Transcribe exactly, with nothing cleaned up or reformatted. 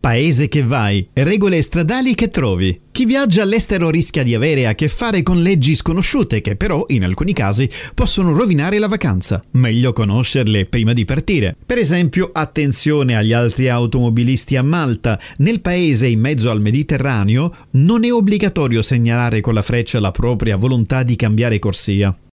Paese che vai, regole stradali che trovi. Chi viaggia all'estero rischia di avere a che fare con leggi sconosciute che però, in alcuni casi, possono rovinare la vacanza. Meglio conoscerle prima di partire. Per esempio, attenzione agli altri automobilisti a Malta. Nel paese in mezzo al Mediterraneo non è obbligatorio segnalare con la freccia la propria volontà di cambiare corsia.